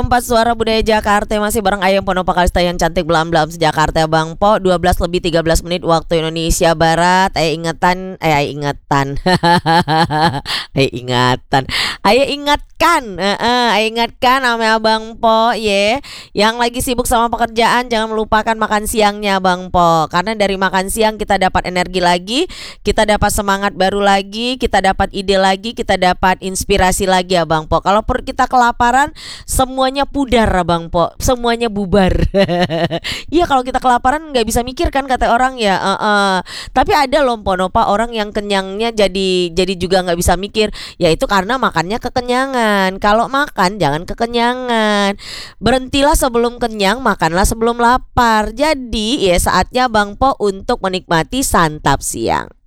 Empat Suara Budaya Jakarta masih bareng Ayam Ponopo Kalista yang cantik belam-belam sejakarta Bang Po. 12 lebih 13 menit waktu Indonesia Barat. Ayo ingatan. Ayo ingatan. Ayo ingatkan. Ayo ingatkan sama Abang Po ye. Yang lagi sibuk sama pekerjaan jangan melupakan makan siangnya Bang Po. Karena dari makan siang kita dapat energi lagi, kita dapat semangat baru lagi, kita dapat ide lagi, kita dapat inspirasi lagi ya Bang Po. Kalau perut kita kelaparan, semuanya pudar Bang Po, semuanya bubar. Iya kalau kita kelaparan nggak bisa mikir kan kata orang ya. Tapi ada loh Ponopa orang yang kenyangnya jadi juga nggak bisa mikir. Ya itu karena makannya kekenyangan. Kalau makan jangan kekenyangan. Berhentilah sebelum kenyang, makanlah sebelum lapar. Jadi ya saatnya Bang Po untuk menikmati santap siang.